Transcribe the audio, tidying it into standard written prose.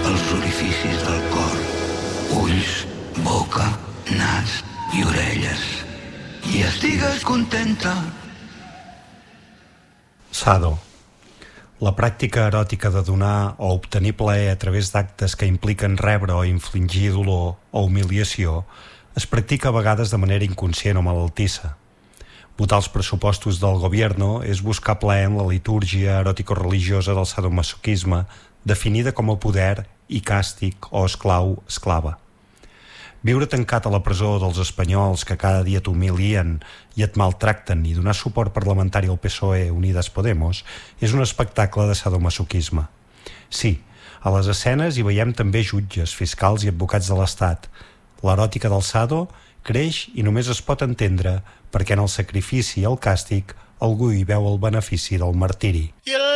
els orificis del cor, ulls, boca, nas i orelles. I estigues contenta. Sado. La pràctica eròtica de donar o obtenir plaer a través d'actes que impliquen rebre o infligir dolor o humiliació es practica a vegades de manera inconscient o malaltissa. Votar els pressupostos del gobierno és buscar plaer en la litúrgia eròtico-religiosa del sadomasoquisme, definida com a poder i càstig o esclau-esclava. Viure tancat a la presó dels espanyols que cada dia t'humilien i et maltracten i donar suport parlamentari al PSOE Unidas Podemos és un espectacle de sadomasoquisme. Sí, a les escenes hi veiem també jutges, fiscals i advocats de l'Estat. L'eròtica del sado creix i només es pot entendre perquè en el sacrifici i el càstig algú hi veu el benefici del martiri.